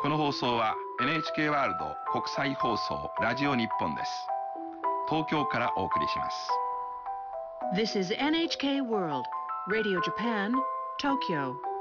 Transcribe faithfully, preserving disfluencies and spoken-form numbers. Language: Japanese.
この放送は エヌエイチケー ワールド国際放送ラジオ日本です。東京からお送りします。 This is エヌエイチケー World Radio Japan, Tokyo.